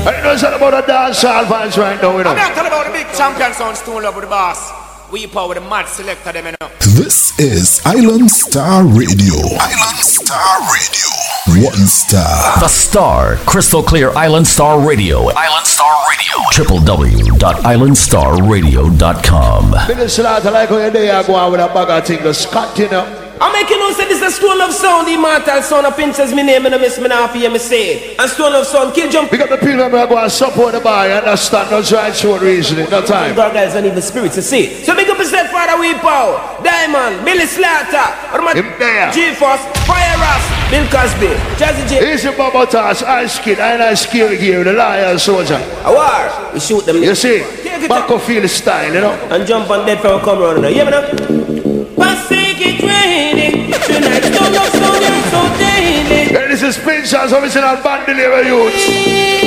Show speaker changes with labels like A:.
A: I know something about the dance hall vibes right now, you know.
B: I'm not talking about the big champion sound, Stone Love with the boss. We power with the mad selector them, you know.
C: This is Island Star Radio. Island Star Radio. One star.
D: The Star. Crystal clear Island Star Radio. Island Star Radio. www.islandstarradio.com.
A: Minister, I like how you day I go out with a bag of things, Scott, you know.
E: I'm making no say this is a Stone Love sound, the immortal son of Pinches, me name and I miss me now for you, me say. And Stone Love sound, kill jump.
A: We got the people that go and support the bar, you understand? That's right, short reasoning, no time.
E: God guys don't even spirits to see. So make up yourself, Father Weepow, Diamond, Billy Slaughter, G-Force, Fire Ross, Bill Cosby, Jazzy J.
A: Easy Bubba Toss, Ice Kid, Ice Skill Gear, the Lion Soldier.
E: A war, we shoot them.
A: You see, battlefield style, you know.
E: And jump on dead for a come round, you know. Passing it raining, tonight Stone Love sound, you're so daily.
A: Hey, this is Pinchers, original band deliver youths.